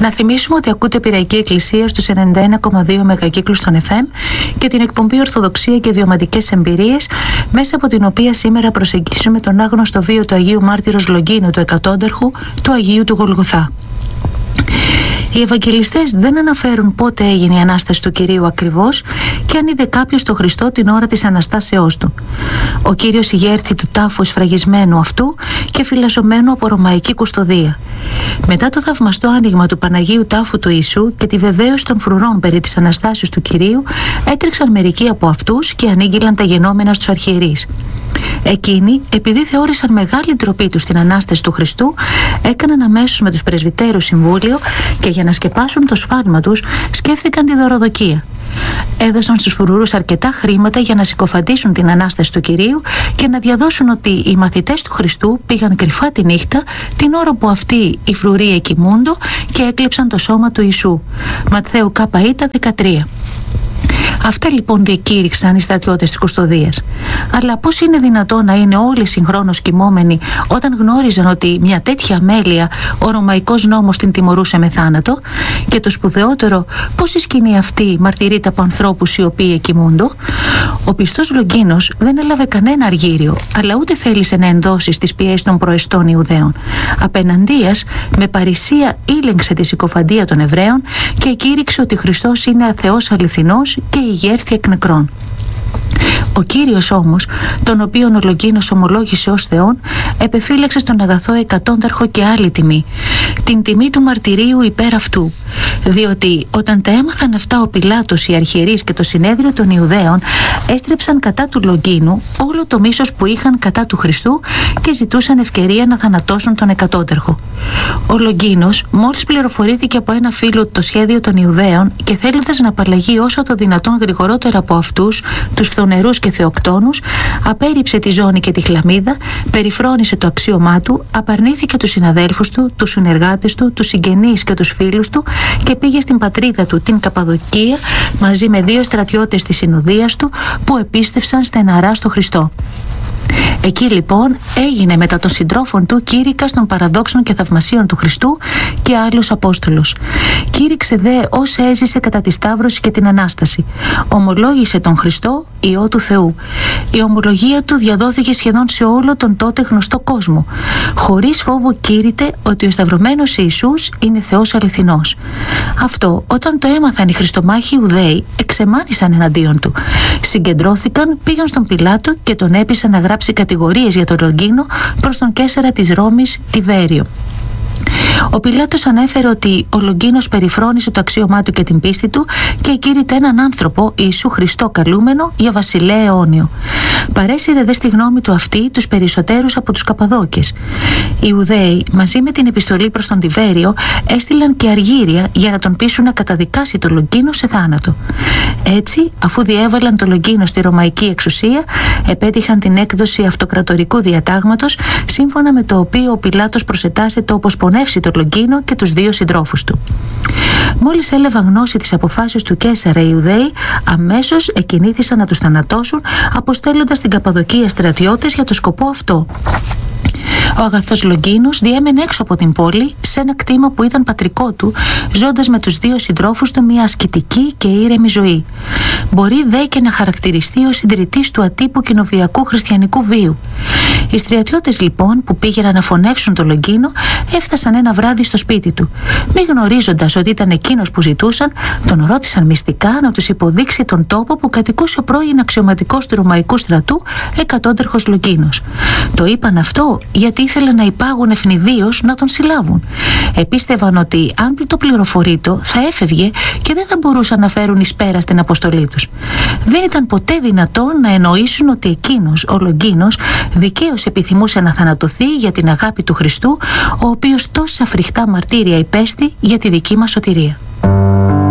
Να θυμίσουμε ότι ακούτε Πειραϊκή Εκκλησία στους 91,2 μεγακύκλους των FM και την εκπομπή Ορθοδοξία και Βιωματικές Εμπειρίες, μέσα από την οποία σήμερα προσεγγίσουμε τον άγνωστο βίο του Αγίου Μάρτυρος Λογκίνου, του εκατόνταρχου, του Αγίου του Γολγοθά. Οι Ευαγγελιστές δεν αναφέρουν πότε έγινε η Ανάσταση του Κυρίου ακριβώς και αν είδε κάποιος τον Χριστό την ώρα της Αναστάσεώς του. Ο Κύριος ηγέρθη του τάφου εσφραγισμένου αυτού και φυλασσομένου από ρωμαϊκή κουστοδία. Μετά το θαυμαστό άνοιγμα του Παναγίου Τάφου του Ιησού και τη βεβαίωση των φρουρών περί της Αναστάσεως του Κυρίου, έτρεξαν μερικοί από αυτούς και ανήγγυλαν τα γενόμενα στους αρχιερείς. Εκείνοι, επειδή θεώρησαν μεγάλη ντροπή τους την Ανάσταση του Χριστού, έκαναν αμέσως με τους πρεσβυτέρους συμβούλιο και για να σκεπάσουν το σφάλμα τους σκέφτηκαν τη δωροδοκία. Έδωσαν στους φρουρούς αρκετά χρήματα για να συκοφαντήσουν την Ανάσταση του Κυρίου και να διαδώσουν ότι οι μαθητές του Χριστού πήγαν κρυφά τη νύχτα την ώρα που αυτοί οι φρουροί εκοιμούντο και έκλεψαν το σώμα του Ιησού. Ματθαίου Κ.Ι. 13. Αυτά λοιπόν διακήρυξαν οι στρατιώτες της κουστοδίας. Αλλά πώς είναι δυνατόν να είναι όλοι συγχρόνως κοιμόμενοι όταν γνώριζαν ότι μια τέτοια αμέλεια ο ρωμαϊκός νόμος την τιμωρούσε με θάνατο? Και το σπουδαιότερο, πώς η σκηνή αυτή μαρτυρείται από ανθρώπους οι οποίοι κοιμούντο? Ο πιστός Λογκίνος δεν έλαβε κανένα αργύριο, αλλά ούτε θέλησε να ενδώσει στις πιέσεις των προεστών Ιουδαίων. Απέναντίας, με παρησία ήλεγξε τη συκοφαντία των Εβραίων και κήρυξε ότι Χριστός είναι Θεός αληθινός και ηγέρθη εκ νεκρών. Ο Κύριος όμως, τον οποίον ο Λογκίνος ομολόγησε ως Θεόν, επεφύλαξε στον αγαθό εκατόνταρχο και άλλη τιμή, την τιμή του μαρτυρίου υπέρ αυτού, διότι όταν τα έμαθαν αυτά ο Πιλάτος, οι αρχιερείς και το συνέδριο των Ιουδαίων έστρεψαν κατά του Λογκίνου όλο το μίσος που είχαν κατά του Χριστού και ζητούσαν ευκαιρία να θανατώσουν τον εκατόνταρχο. Ο Λογκίνος, μόλις πληροφορήθηκε από ένα φίλο το σχέδιο των Ιουδαίων και θέλοντας να απαλλαγεί όσο το δυνατόν γρηγορότερα από αυτούς, τους φθονερούς και θεοκτόνους, απέρριψε τη ζώνη και τη χλαμίδα, περιφρόνησε το αξίωμά του, απαρνήθηκε τους συναδέλφους του, τους συνεργάτες του, τους συγγενείς και τους φίλους του και πήγε στην πατρίδα του, την Καπαδοκία, μαζί με 2 στρατιώτες της συνοδείας του που επίστευσαν στεναρά στο Χριστό. Εκεί λοιπόν έγινε μετά των συντρόφων του κήρυκας των παραδόξων και θαυμασίων του Χριστού και άλλος Απόστολος. Κήρυξε δε όσα έζησε κατά τη Σταύρωση και την Ανάσταση. Ομολόγησε τον Χριστό Υιό του Θεού. Η ομολογία του διαδόθηκε σχεδόν σε όλο τον τότε γνωστό κόσμο. Χωρίς φόβο κήρυτε ότι ο σταυρωμένος Ιησούς είναι Θεός αληθινός. Αυτό όταν το έμαθαν οι χριστομάχοι Ιουδαίοι, εξεμάνησαν εναντίον του. Συγκεντρώθηκαν, πήγαν στον Πιλάτο και τον έπεισαν να γράψει κατηγορίες για τον Λογκίνο προς τον Καίσαρα της Ρώμης Τιβέριο. Ο Πιλάτος ανέφερε ότι ο Λογκίνος περιφρόνησε το αξίωμά του και την πίστη του και κήρυτε έναν άνθρωπο, Ιησού Χριστό καλούμενο, για βασιλέα αιώνιο. Παρέσυρε δε στη γνώμη του αυτή τους περισσότερους από τους Καπαδόκες. Οι Ιουδαίοι, μαζί με την επιστολή προς τον Τιβέριο, έστειλαν και αργύρια για να τον πείσουν να καταδικάσει τον Λογκίνο σε θάνατο. Έτσι, αφού διέβαλαν τον Λογκίνο στη ρωμαϊκή εξουσία, επέτυχαν την έκδοση αυτοκρατορικού διατάγματος, σύμφωνα με το οποίο ο Πιλάτος προσετάσε το πονεύσει τον Λογκίνο και τους 2 συντρόφους του. Μόλις έλαβαν γνώση της αποφάσεως του Καίσαρα, οι Ιουδαίοι αμέσως εκκινήθησαν να τους θανατώσουν, αποστέλλοντας στην Καπαδοκία στρατιώτες για το σκοπό αυτό. Ο αγαθός Λογκίνος διέμενε έξω από την πόλη, σε ένα κτήμα που ήταν πατρικό του, ζώντας με τους 2 συντρόφους του μια ασκητική και ήρεμη ζωή. Μπορεί δε και να χαρακτηριστεί ως συντηρητής του ατύπου κοινοβιακού χριστιανικού βίου. Οι στρατιώτες λοιπόν που πήγαιναν να φωνεύσουν τον Λογκίνο έφτασαν ένα βράδυ στο σπίτι του. Μη γνωρίζοντας ότι ήταν εκείνος που ζητούσαν, τον ρώτησαν μυστικά να τους υποδείξει τον τόπο που κατοικούσε ο πρώην αξιωματικός του Ρωμαϊκού στρατού, εκατόνταρχος Λογκίνος. Το είπαν αυτό γιατί ήθελαν να υπάγουν ευνηδίως να τον συλλάβουν. Επίστευαν ότι αν το πληροφορείτο θα έφευγε και δεν θα μπορούσαν να φέρουν εις πέρα στην αποστολή τους. Δεν ήταν ποτέ δυνατόν να εννοήσουν ότι εκείνος, ο Λογκίνος, δικαίως επιθυμούσε να θανατωθεί για την αγάπη του Χριστού, ο οποίος τόσα φρικτά μαρτύρια υπέστη για τη δική μας σωτηρία.